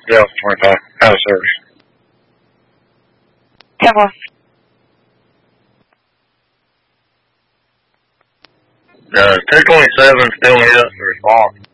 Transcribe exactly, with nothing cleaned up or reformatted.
Yeah, twenty-five. Out of service. ten one. Uh, two twenty-seven still needs a response.